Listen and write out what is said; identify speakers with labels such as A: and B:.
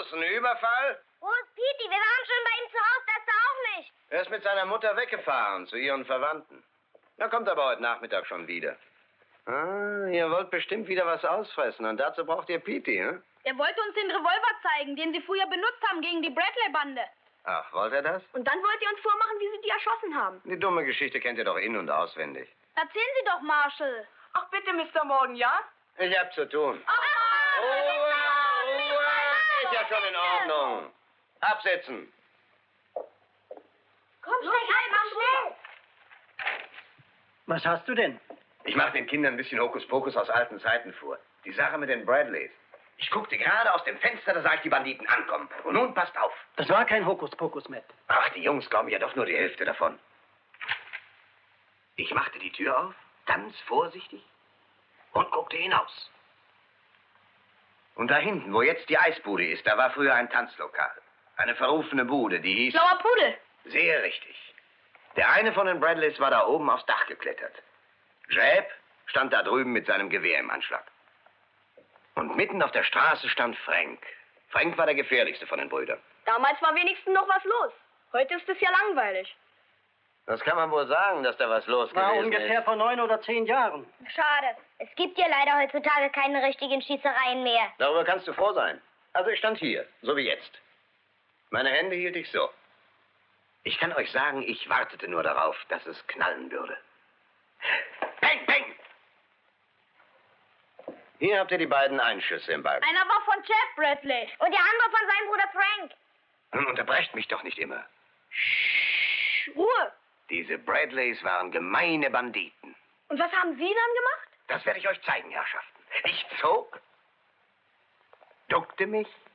A: los? Ein Überfall?
B: Wo ist Pete? Wir waren schon bei ihm zu Hause, das ist er auch nicht.
A: Er ist mit seiner Mutter weggefahren, zu ihren Verwandten. Er kommt aber heute Nachmittag schon wieder. Ah, ihr wollt bestimmt wieder was ausfressen und dazu braucht ihr Pete, hm?
C: Er wollte uns den Revolver zeigen, den Sie früher benutzt haben gegen die Bradley-Bande.
A: Ach, wollt ihr das?
C: Und dann wollt ihr uns vormachen, wie Sie die erschossen haben.
A: Die dumme Geschichte kennt ihr doch in- und auswendig.
C: Erzählen Sie doch, Marshall.
D: Ach bitte, Mr. Morgan, ja?
A: Ich hab zu tun. Ruhe! Ist ja schon in Ordnung. Absetzen.
B: Komm, steig ein, mach schnell.
E: Was hast du denn?
A: Ich mache den Kindern ein bisschen Hokuspokus aus alten Zeiten vor. Die Sache mit den Bradleys. Ich guckte gerade aus dem Fenster, da sah ich die Banditen ankommen. Und nun passt auf.
E: Das war kein Hokuspokus, Matt.
A: Ach, die Jungs glauben ja doch nur die Hälfte davon. Ich machte die Tür auf, ganz vorsichtig, und guckte hinaus. Und da hinten, wo jetzt die Eisbude ist, da war früher ein Tanzlokal. Eine verrufene Bude, die hieß...
C: Blauer Pudel.
A: Sehr richtig. Der eine von den Bradleys war da oben aufs Dach geklettert. Jeb stand da drüben mit seinem Gewehr im Anschlag. Und mitten auf der Straße stand Frank. Frank war der gefährlichste von den Brüdern.
C: Damals war wenigstens noch was los. Heute ist es ja langweilig.
A: Das kann man wohl sagen, dass da was los
E: War
A: gewesen
E: ungefähr
A: ist.
E: vor 9 oder 10 Jahren.
B: Schade. Es gibt ja leider heutzutage keine richtigen Schießereien mehr.
A: Darüber kannst du froh sein. Also ich stand hier, so wie jetzt. Meine Hände hielt ich so. Ich kann euch sagen, ich wartete nur darauf, dass es knallen würde. Peng, peng! Hier habt ihr die beiden Einschüsse im Balken.
C: Einer war von Jeff Bradley.
B: Und der andere von seinem Bruder Frank.
A: Nun unterbrecht mich doch nicht immer.
C: Ruhe.
A: Diese Bradleys waren gemeine Banditen.
C: Und was haben Sie dann gemacht?
A: Das werde ich euch zeigen, Herrschaften. Ich zog, duckte mich